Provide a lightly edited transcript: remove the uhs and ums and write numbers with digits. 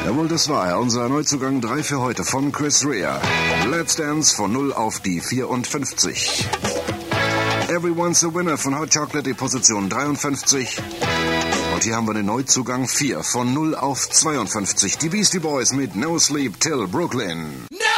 Jawohl, das war er. Unser Neuzugang 3 für heute von Chris Rea. Let's Dance von 0 auf die 54. Everyone's a Winner von Hot Chocolate, die Position 53. Und hier haben wir den Neuzugang 4 von 0 auf 52. Die Beastie Boys mit No Sleep Till Brooklyn. No!